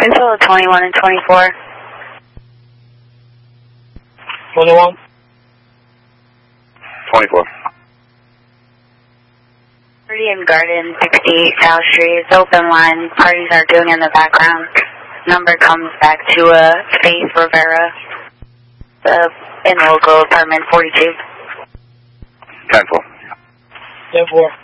Control 21 and 24. 21. 24. 30 and Garden, 68 South Street. It's open line. Parties are doing in the background. Number comes back to Faith Rivera, in local apartment 42. 10-4. 10-4.